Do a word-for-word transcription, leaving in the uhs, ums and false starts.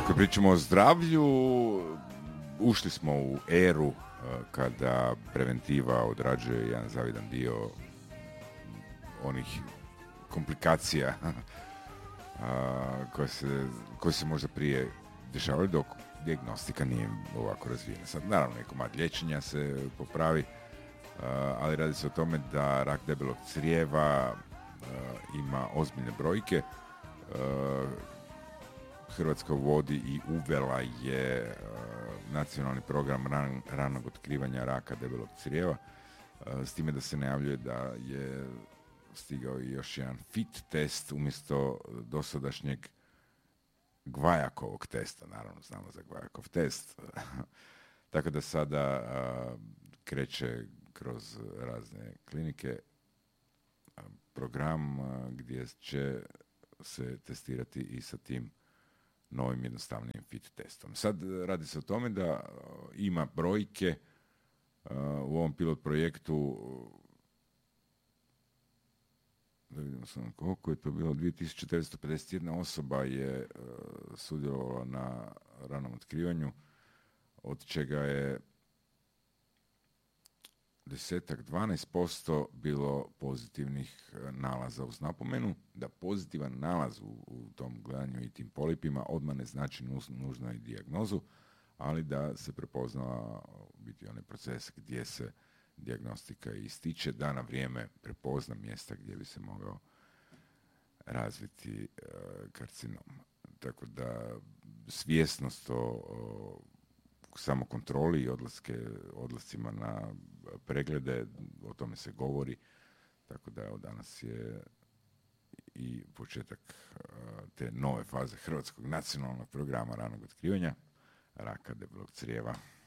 Kad pričamo o zdravlju, ušli smo u eru uh, kada preventiva odrađuje jedan zavidan dio onih komplikacija uh, koje, se, koje se možda prije dešavaju dok dijagnostika nije ovako razvijena. Sad naravno je komad liječenja se popravi, uh, ali radi se o tome da rak debelog crijeva uh, ima ozbiljne brojke. Uh, Hrvatska vodi i uvela je uh, nacionalni program ran, ranog otkrivanja raka debelog crijeva, uh, s time da se najavljuje da je stigao i još jedan fit test umjesto dosadašnjeg Gvajakovog testa. Naravno, znamo za Gvajakov test. Tako da sada uh, kreće kroz razne klinike uh, program uh, gdje će se testirati i sa tim novim jednostavnim fit testom. Sad radi se o tome da uh, ima brojke uh, u ovom pilot projektu, da vidimo samo koliko je to bilo, dvije tisuće četiristo pedeset jedna osoba je uh, sudjelovala na ranom otkrivanju, od čega je desetak, dvanaest posto bilo pozitivnih nalaza, uz napomenu da pozitivan nalaz u, u tom gledanju i tim polipima odmah ne znači nužno i dijagnozu, ali da se prepoznala biti onaj proces gdje se dijagnostika ističe, da na vrijeme prepozna mjesta gdje bi se mogao razviti e, karcinom. Tako da svjesnost o, o samokontroli i odlaske, odlascima na preglede, o tome se govori, tako da evo, danas je i početak uh, te nove faze Hrvatskog nacionalnog programa ranog otkrivanja raka debelog crijeva.